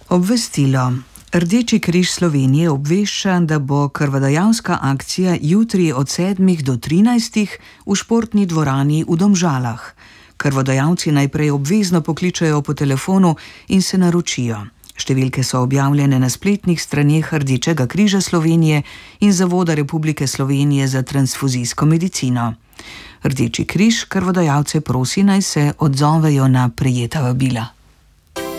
Obvestilo. Rdeči križ Slovenije obvešča, da bo krvodajalska akcija jutri od 7 do 13 v športni dvorani v Domžalah. Krvodajalci najprej obvezno pokličejo po telefonu in se naročijo. Številke so objavljene na spletnih straneh Rdečega križa Slovenije in Zavoda Republike Slovenije za transfuzijsko medicino. Rdeči križ krvodajalce prosi, naj se odzovejo na prejeta vabila.